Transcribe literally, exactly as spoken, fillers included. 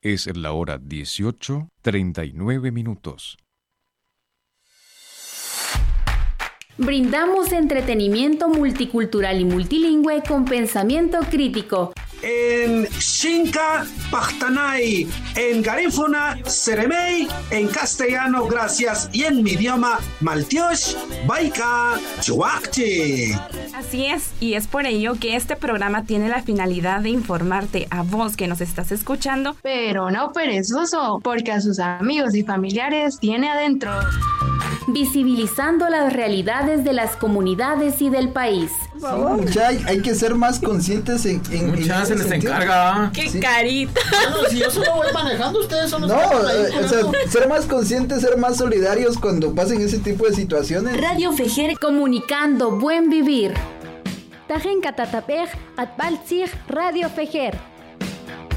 Es la hora dieciocho, treinta y nueve minutos. Brindamos entretenimiento multicultural y multilingüe con pensamiento crítico. En Xinca, Pachtanay, en Garífuna, Seremey, en castellano, gracias, y en mi idioma, Maltiosh, Baika, Chuakchi. Así es, y es por ello que este programa tiene la finalidad de informarte a vos que nos estás escuchando, pero no perezoso, porque a sus amigos y familiares tiene adentro. Visibilizando las realidades de las comunidades y del país. Mucha, hay, hay que ser más conscientes en, en, Mucha en se les encarga. ¡Qué sí. carita! Bueno, si yo solo voy manejando, ustedes son los No, que ahí, eh, o sea, ser más conscientes, ser más solidarios cuando pasen ese tipo de situaciones. Radio Fejer, comunicando buen vivir. Tajen katatapej, atbaltzig, Radio Fejer.